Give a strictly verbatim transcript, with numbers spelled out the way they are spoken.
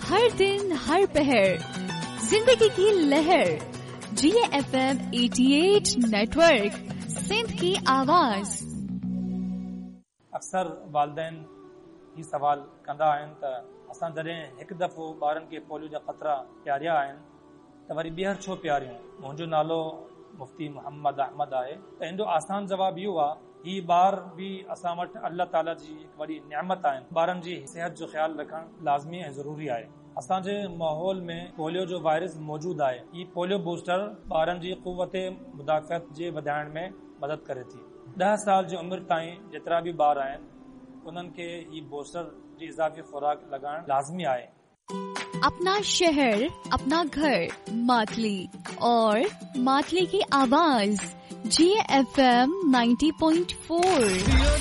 हर दिन हर पहर जिंदगी की लहर। जी एफ एम अठासी नेटवर्क, सिंध की आवाज। अक्सर वालदेन ही सवाल कंदा आहिनि त असां जॾहिं हिकु दफ़ो ॿारनि खे पोलियो जा ख़तरा पियारिया आहिनि त वरी ॿीहर छो पियारियूं। मुंहिंजो नालो मुफ्ती मोहम्मद अहमद आहे। त हिन जो आसान जवाबु इहो आहे, ही ॿार बि असां वटि अल्लाह ताला जी हिकु वॾी नियामत आहिनि। ॿारनि जी सिहत जो ख़्यालु रखणु लाज़मी ऐं ज़रूरी आहे। असांजे माहौल में पोलियो जो वायरस मौजूदु आहे। ही पोलियो बूस्टर ॿारनि जी क़ुव्वत मुदाफ़त जे वधाइण में मदद करे थी। ॾह साल जी उमिरि ताईं जेतिरा बि ॿार आहिनि उन्हनि खे ही बूस्टर जी इज़ाफ़ी खुराक लॻाइण लाज़मी आहे। अपना शहर, अपना घर, मातली और मातली की आवाज। जी F M ninety point four.